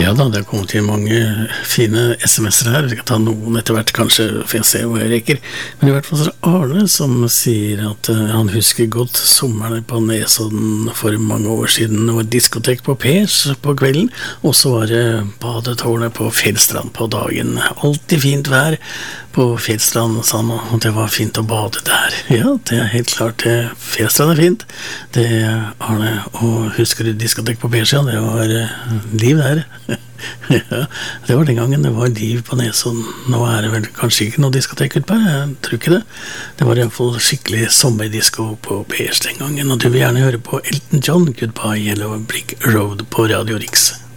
Ja da, det kommer til mange fine sms'er her. Vi skal ta noen etter hvert, kanskje, for jeg ser hvor jeg rekker. Men i hvert fall så er det Arne som sier at han husker godt sommeren på Nesodden for mange år siden. Det var diskotek på Pers på kvelden, og så var det badetårnet på Fjellstrand på dagen. Alltid fint vær på Fjellstrand, sa han, og det var fint å bade der. Ja, det er helt klart, Fjellstrand er fint. Det er Arne, og husker du diskotek på Pers? Ja, det var liv der. Ja, det var den gangen det var liv på Nesodden. Nå er det vel kanskje ikke noe diskotek ut på her, jeg tror ikke det. Det var i hvert fall skikkelig sommerdisko på Pers den gangen, og du vil gjerne høre på Elton John, Goodbye Yellow Brick Road på Radio Riks.